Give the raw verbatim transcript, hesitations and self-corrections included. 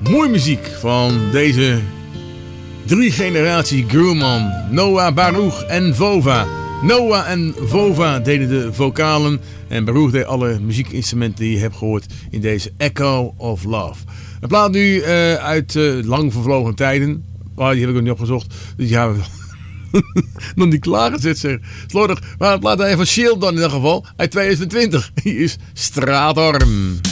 Mooie muziek van deze drie generatie Grumman, Noah, Baruch en Vova. Noah en Vova deden de vocalen en Baruch deed alle muziekinstrumenten die je hebt gehoord in deze Echo of Love. Een plaat nu uh, uit uh, lang vervlogen tijden. Oh, die heb ik nog niet opgezocht. Dus die hebben we nog niet klaargezet, zeg. Slordig. Maar het plaat even van Shield dan in ieder geval. Uit tweeduizend twintig. Hier is Straatorm.